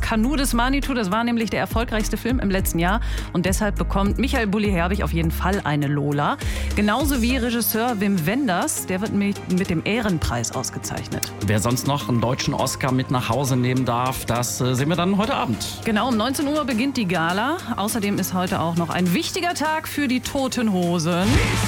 Kanu des Manitou. Das war nämlich der erfolgreichste Film im letzten Jahr. Und deshalb bekommt Michael Bulli-Herbig auf jeden Fall eine Lola. Genauso wie Regisseur Wim Wenders. Der wird mit dem Ehrenpreis ausgezeichnet. Wer sonst noch einen deutschen Oscar mit nach Hause nehmen darf, das sehen wir dann heute Abend. Genau, um 19 Uhr beginnt die Gala. Außerdem ist heute auch noch ein wichtiger Tag für die Toten Hosen.